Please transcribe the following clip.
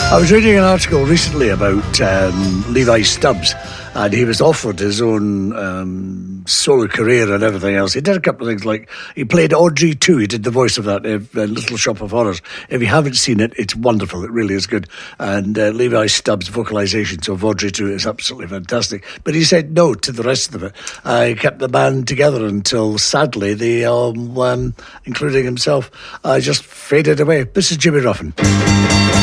I was reading an article recently about Levi Stubbs, and he was offered his own solo career and everything else. He did a couple of things, like he played Audrey 2. He did the voice of that Little Shop of Horrors. If you haven't seen it, it's wonderful. It really is good. And Levi Stubbs' vocalisations of Audrey 2 is absolutely fantastic. But he said no to the rest of it. He kept the band together until, sadly, they, including himself, just faded away. This is Jimmy Ruffin.